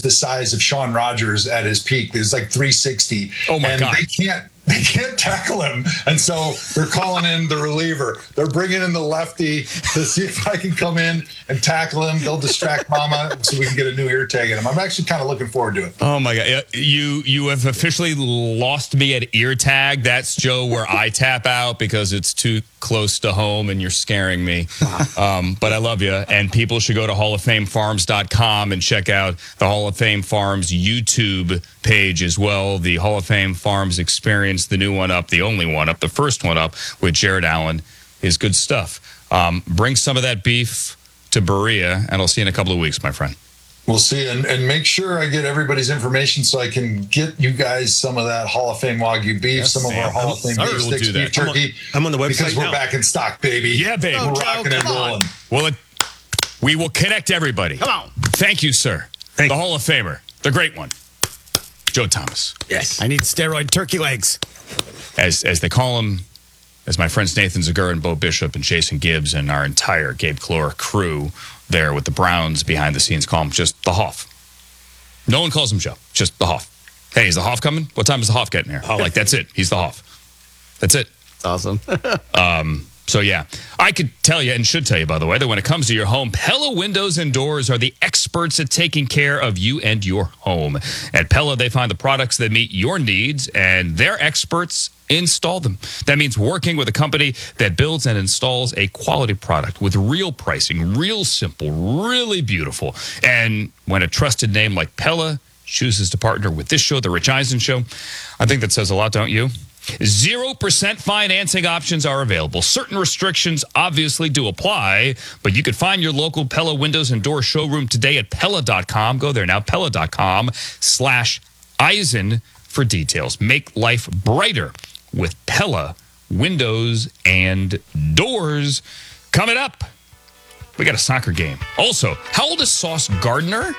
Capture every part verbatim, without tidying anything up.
is the size of Sean Rogers at his peak. It's like three sixty. Oh, my and God. They can't. They can't tackle him. And so they're calling in the reliever. They're bringing in the lefty to see if I can come in and tackle him. They'll distract Mama so we can get a new ear tag in him. I'm actually kind of looking forward to it. Oh, my God. You you have officially lost me at ear tag. That's, Joe, where I tap out because it's too close to home and you're scaring me. Um, but I love you. And people should go to hall of fame farms dot com and check out the Hall of Fame Farms YouTube page as well. The Hall of Fame Farms Experience, the new one up, the only one up, the first one up with Jared Allen is good stuff. Um, bring some of that beef to Berea, and I'll see you in a couple of weeks, my friend. We'll see. And, and make sure I get everybody's information so I can get you guys some of that Hall of Fame Wagyu beef, Yes, some of Sam. our Hall of Fame I'm beef sorry, sticks, we'll do beef that. turkey. I'm on the website Because we're now. back in stock, baby. Yeah, baby. We're Oh, Joe, rocking and come on. rolling. Well, it, we will connect everybody. Come on. Thank you, sir. Thank the you. Hall of Famer, the great one, Joe Thomas. Yes. I need steroid turkey legs. As as they call him, as my friends Nathan Zagura and Bo Bishop and Jason Gibbs and our entire Gabe Clore crew there with the Browns behind the scenes call him just the Hoff. No one calls him Joe, just the Hoff. Hey, is the Hoff coming? What time is the Hoff getting here? Oh. Like, that's it. He's the Hoff. That's it. Awesome. Um, so, yeah, I could tell you and should tell you, by the way, that when it comes to your home, Pella Windows and Doors are the experts at taking care of you and your home. At Pella, they find the products that meet your needs, and their experts install them. That means working with a company that builds and installs a quality product with real pricing, real simple, really beautiful. And when a trusted name like Pella chooses to partner with this show, The Rich Eisen Show, I think that says a lot, don't you? Zero percent financing options are available. Certain restrictions obviously do apply, but you can find your local Pella Windows and Door showroom today at Pella dot com. Go there now, Pella dot com slash Eisen for details. Make life brighter with Pella Windows and Doors. Coming up, we got a soccer game. Also, how old is Sauce Gardner?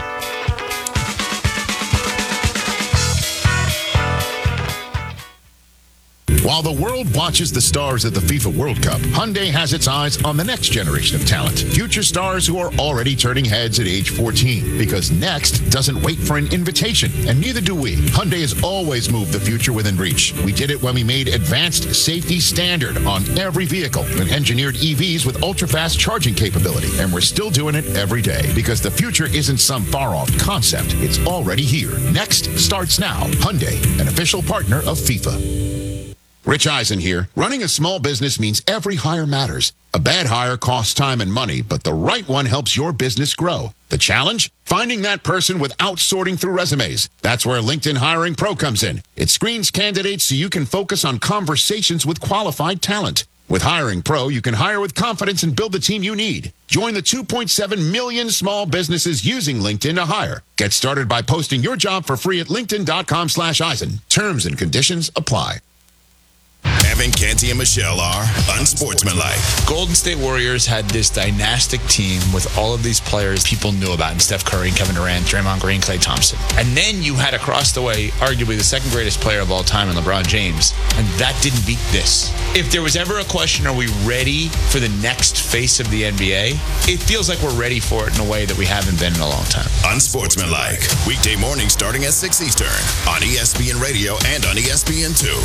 While the world watches the stars at the FIFA World Cup, Hyundai has its eyes on the next generation of talent. Future stars who are already turning heads at age fourteen. Because next doesn't wait for an invitation, and neither do we. Hyundai has always moved the future within reach. We did it when we made advanced safety standard on every vehicle and engineered E Vs with ultra-fast charging capability. And we're still doing it every day because the future isn't some far-off concept. It's already here. Next starts now. Hyundai, an official partner of FIFA. Rich Eisen here. Running a small business means every hire matters. A bad hire costs time and money, but the right one helps your business grow. The challenge? Finding that person without sorting through resumes. That's where LinkedIn Hiring Pro comes in. It screens candidates so you can focus on conversations with qualified talent. With Hiring Pro, you can hire with confidence and build the team you need. Join the two point seven million small businesses using LinkedIn to hire. Get started by posting your job for free at linkedin dot com slash Eisen. Terms and conditions apply. Evan, Canty, and Michelle are unsportsmanlike. Golden State Warriors had this dynastic team with all of these players people knew about, and Steph Curry, Kevin Durant, Draymond Green, Klay Thompson. And then you had across the way, arguably the second greatest player of all time in LeBron James, and that didn't beat this. If there was ever a question, are we ready for the next face of the N B A? It feels like we're ready for it in a way that we haven't been in a long time. Unsportsmanlike. Weekday morning starting at six Eastern on E S P N Radio and on E S P N two.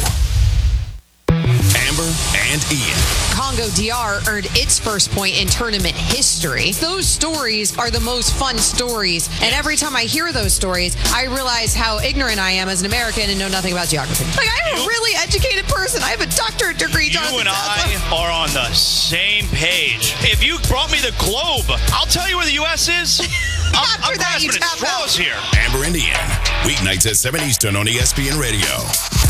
Amber and Ian. Congo D R earned its first point in tournament history. Those stories are the most fun stories. And every time I hear those stories, I realize how ignorant I am as an American and know nothing about geography. Like, I'm a really educated person. I have a doctorate degree. You Jonathan and I Saslow. are on the same page. If you brought me the globe, I'll tell you where the U S is. I'm, After I'm that, you grasping at tap out. straws here. Amber and Ian. Weeknights at seven Eastern on E S P N Radio.